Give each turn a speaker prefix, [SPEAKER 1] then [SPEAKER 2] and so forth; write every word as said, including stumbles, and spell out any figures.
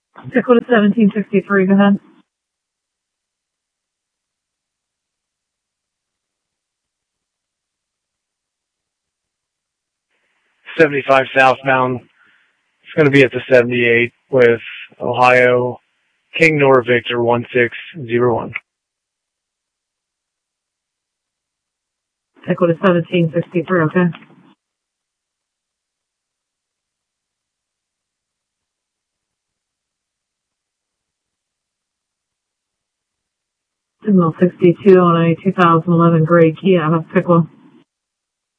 [SPEAKER 1] Pickle to seventeen sixty-three, go ahead.
[SPEAKER 2] seventy-five southbound. It's going to be at the seventy-eight with Ohio King Nor Victor one six zero one.
[SPEAKER 1] Pickle to seventeen sixty-three, okay. Signal sixty-two on a two thousand eleven gray Kia, Pickle.